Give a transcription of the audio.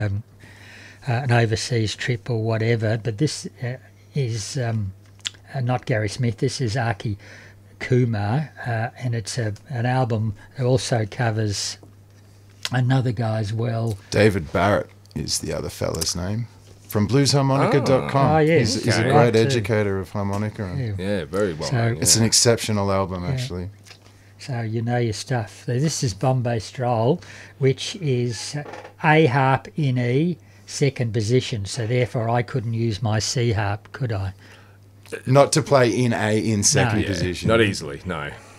an overseas trip or whatever. But this is not Gary Smith. This is Aki Kumar, and it's an album that also covers another guy as well. David Barrett is the other fella's name. From bluesharmonica.com. Oh, yes. He's a great educator of harmonica. And Yeah, very well. So- known, it's an exceptional album, actually. So you know your stuff. So this is Bombay Stroll, which is A harp in E, second position. So therefore I couldn't use my C harp, could I? Not to play in A in second Yeah, position. not easily, no.